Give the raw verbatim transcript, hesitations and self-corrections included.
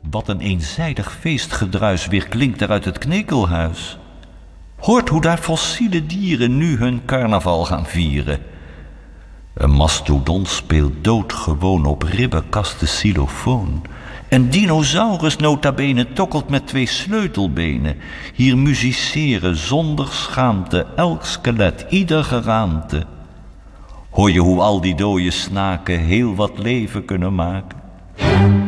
Wat een eenzijdig feestgedruis weerklinkt er uit het knekelhuis. Hoort hoe daar fossiele dieren nu hun carnaval gaan vieren. Een mastodont speelt doodgewoon op ribbenkast de xylofoon. Een dinosaurus nota bene tokkelt met twee sleutelbenen. Hier musiceren zonder schaamte elk skelet, ieder geraamte. Hoor je hoe al die dode snaken heel wat leven kunnen maken?